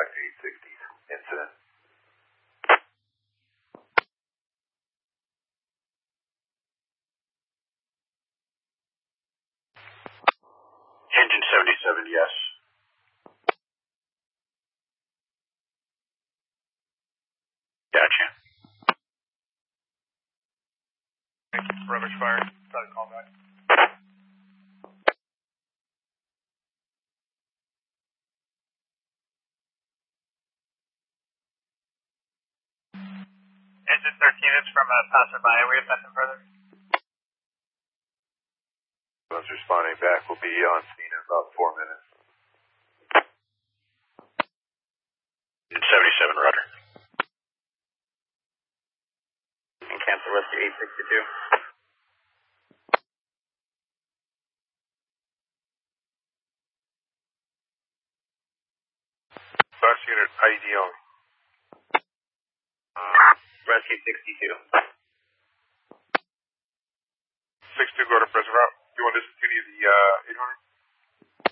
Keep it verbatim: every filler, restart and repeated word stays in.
back to eight sixty incident. Engine seventy-seven, yes. Gotcha. Thank you. Rubbish fire. Try to call back. Engine thirteen is from a passerby. We have nothing further. Those responding back will be on scene in about four minutes. Engine seventy-seven, rudder. And cancel rescue eight sixty-two. Bus unit I D only. Rescue sixty-two. six two, go to present route. You want to discontinue the uh, eight hundred?